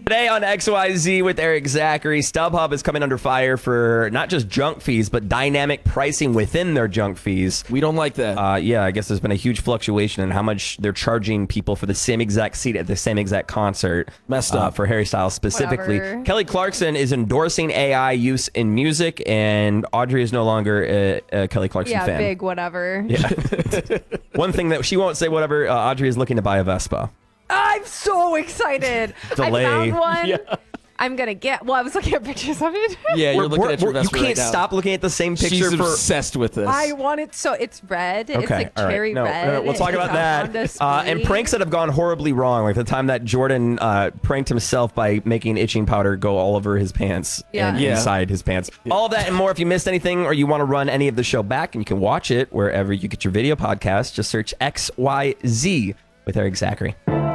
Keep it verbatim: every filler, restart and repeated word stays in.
Today on X Y Z with Eric Zachary, StubHub is coming under fire for not just junk fees, but dynamic pricing within their junk fees. We don't like that. Uh, yeah, I guess there's been a huge fluctuation in how much they're charging people for the same exact seat at the same exact concert. Messed uh, up. For Harry Styles specifically. Whatever. Kelly Clarkson is endorsing A I use in music, and Audrey is no longer a, a Kelly Clarkson Yeah, fan. big whatever. Yeah. One thing that she won't say whatever, uh, Audrey is looking to buy a Vespa. I'm so excited. Delay. I found one. Yeah. I'm going to get, well, I was looking at pictures of it. Yeah, you're We're- looking we're- at your we're- You Vespa can't right now. stop looking at the same picture She's for... obsessed with this. I want it so, it's red. It's Okay, like all right. cherry No, red. no, no, we'll talk It's about on that. Honda Uh, and Spree. pranks that have gone horribly wrong, like the time that Jordan uh, pranked himself by making itching powder go all over his pants Yeah. and Yeah. inside his pants. All of that and more. If you missed anything or you want to run any of the show back, and you can watch it wherever you get your video podcast, just search X Y Z with Eric Zachary.